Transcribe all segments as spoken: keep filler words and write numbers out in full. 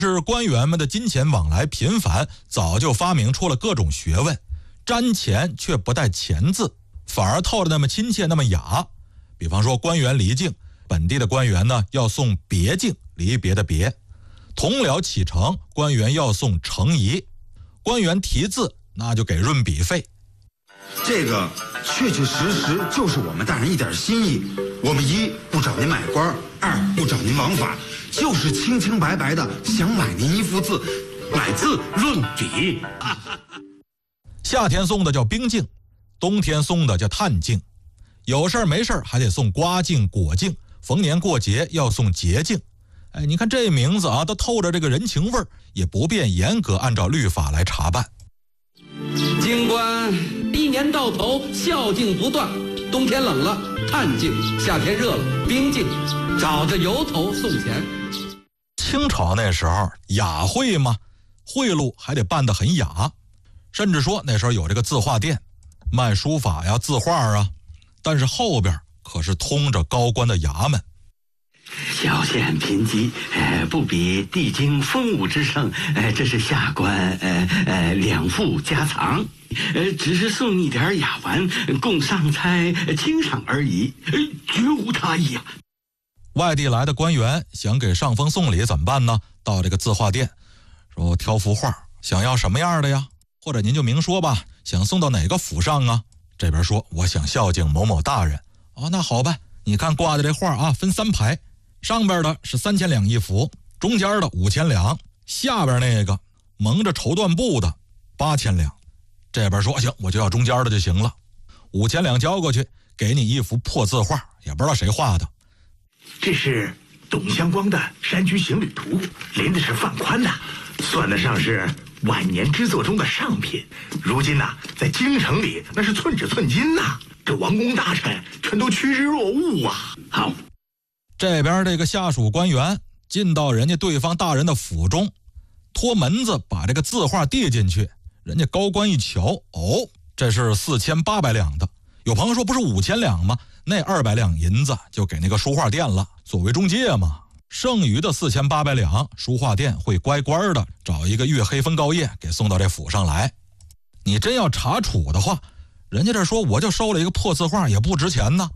是官员们的金钱往来频繁，早就发明出了各种学问，沾钱却不带钱字，反而透着那么亲切那么雅。比方说官员离境，本地的官员呢要送别境，离别的别；同僚启程，官员要送程仪；官员题字，那就给润笔费。 这个确确实实就是我们大人一点心意。我们一不找您买官，二不找您王法，就是清清白白的想买您一幅字，买字论笔。 夏天送的叫冰镜，冬天送的叫炭镜，有事儿没事儿还得送瓜镜、果镜，逢年过节要送节镜。哎，你看这名字啊，都透着这个人情味儿，也不便严格按照律法来查办。 京官一年到头孝敬不断，冬天冷了炭镜，夏天热了冰镜，找着由头送钱。 清朝那时候雅贿嘛，贿赂还得办得很雅，甚至说那时候有这个字画店，卖书法呀、字画啊，但是后边可是通着高官的衙门。 小县贫瘠，呃，不比帝京风物之盛，呃，这是下官呃呃两副家藏，呃，只是送一点雅玩供上差清赏而已，呃，绝无他意啊。 外地来的官员想给上峰送礼怎么办呢？到这个字画店，说我挑幅画，想要什么样的呀？或者您就明说吧，想送到哪个府上啊？这边说我想孝敬某某大人。哦，那好吧，你看挂的这画啊，分三排。上边的是三千两一幅，中间的五千两，下边那个蒙着绸缎布的八千两。这边说行，我就要中间的就行了。五千两交过去，给你一幅破字画，也不知道谁画的。 这是董相光的《山居行旅图》，临的是范宽的，算得上是晚年之作中的上品。如今呐、啊，在京城里那是寸纸寸金呐、啊，这王公大臣全都趋之若鹜啊。好。 这边这个下属官员进到人家对方大人的府中，托门子把这个字画递进去，人家高官一瞧，哦，这是四千八百两的。有朋友说不是五千两吗？那二百两银子就给那个书画店了，作为中介嘛。剩余的四千八百两，书画店会乖乖的找一个月黑风高夜给送到这府上来。你真要查处的话，人家这说我就收了一个破字画，也不值钱呢。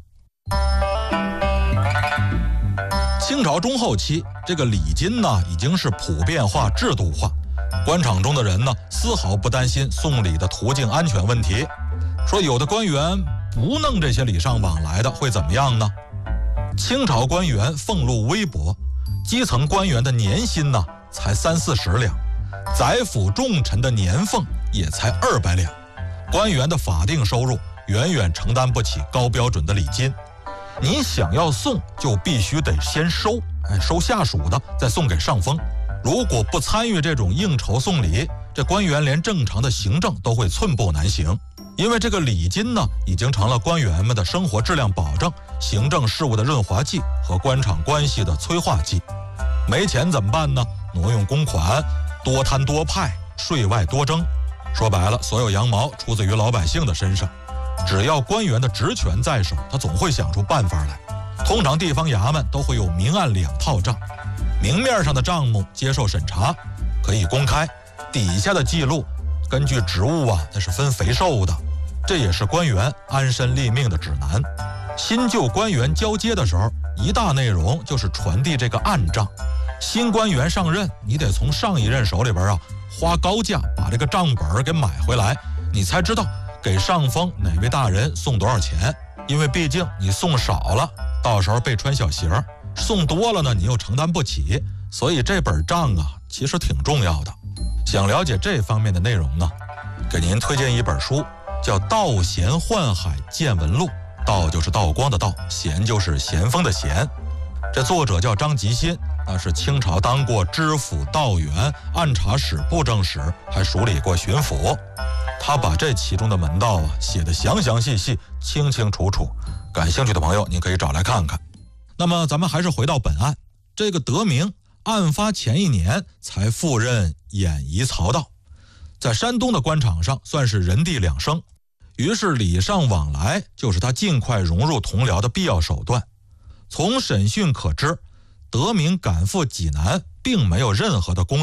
清朝中后期，这个礼金呢已经是普遍化、制度化，官场中的人呢丝毫不担心送礼的途径安全问题。说有的官员不弄这些礼尚往来的会怎么样呢？清朝官员俸禄微薄，基层官员的年薪呢才三四十两，宰辅重臣的年俸也才二百两，官员的法定收入远远承担不起高标准的礼金。你想要送，就必须得先收，哎，收下属的，再送给上峰。如果不参与这种应酬送礼，这官员连正常的行政都会寸步难行。因为这个礼金呢，已经成了官员们的生活质量保证、行政事务的润滑剂和官场关系的催化剂。没钱怎么办呢？挪用公款，多摊多派，税外多征。说白了，所有羊毛出自于老百姓的身上。只要官员的职权在手，他总会想出办法来。通常地方衙门都会有明暗两套账，明面上的账目接受审查，可以公开，底下的记录根据职务啊，那是分肥瘦的。这也是官员安身立命的指南。新旧官员交接的时候，一大内容就是传递这个暗账。新官员上任，你得从上一任手里边啊花高价把这个账本给买回来，你才知道给上峰哪位大人送多少钱。因为毕竟你送少了，到时候被穿小鞋；送多了呢，你又承担不起。所以这本账啊，其实挺重要的。想了解这方面的内容呢，给您推荐一本书，叫《道咸宦海见闻录》。道就是道光的道，咸就是咸丰的咸。这作者叫张吉新，那是清朝当过知府、道员、按察使、布政使，还署理过巡抚。他把这其中的门道啊写得详详细细、清清楚楚。感兴趣的朋友，您可以找来看看。那么咱们还是回到本案，这个德明案发前一年才赴任演夷曹道，在山东的官场上算是人地两生，于是礼尚往来就是他尽快融入同僚的必要手段。从审讯可知，德明赶赴济南并没有任何的公